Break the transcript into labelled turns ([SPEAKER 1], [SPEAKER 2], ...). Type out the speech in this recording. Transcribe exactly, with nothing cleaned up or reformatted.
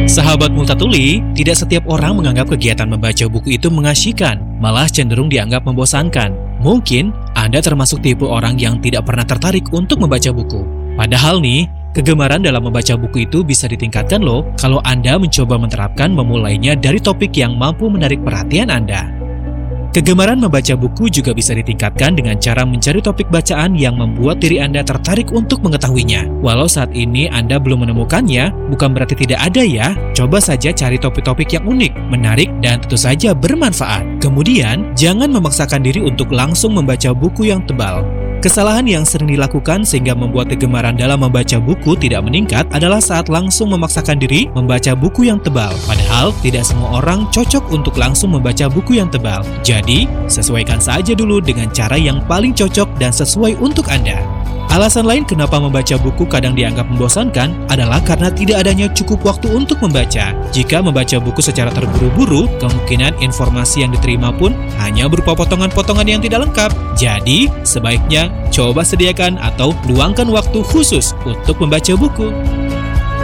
[SPEAKER 1] Sahabat Multatuli, tidak setiap orang menganggap kegiatan membaca buku itu mengasyikkan, malah cenderung dianggap membosankan. Mungkin Anda termasuk tipe orang yang tidak pernah tertarik untuk membaca buku. Padahal nih, kegemaran dalam membaca buku itu bisa ditingkatkan loh kalau Anda mencoba menerapkan memulainya dari topik yang mampu menarik perhatian Anda. Kegemaran membaca buku juga bisa ditingkatkan dengan cara mencari topik bacaan yang membuat diri Anda tertarik untuk mengetahuinya. Walau saat ini Anda belum menemukannya, bukan berarti tidak ada ya. Coba saja cari topik-topik yang unik, menarik, dan tentu saja bermanfaat. Kemudian, jangan memaksakan diri untuk langsung membaca buku yang tebal. Kesalahan yang sering dilakukan sehingga membuat kegemaran dalam membaca buku tidak meningkat adalah saat langsung memaksakan diri membaca buku yang tebal. Padahal, tidak semua orang cocok untuk langsung membaca buku yang tebal. Jadi, sesuaikan saja dulu dengan cara yang paling cocok dan sesuai untuk Anda. Alasan lain kenapa membaca buku kadang dianggap membosankan adalah karena tidak adanya cukup waktu untuk membaca. Jika membaca buku secara terburu-buru, kemungkinan informasi yang diterima pun hanya berupa potongan-potongan yang tidak lengkap. Jadi, sebaiknya coba sediakan atau luangkan waktu khusus untuk membaca buku.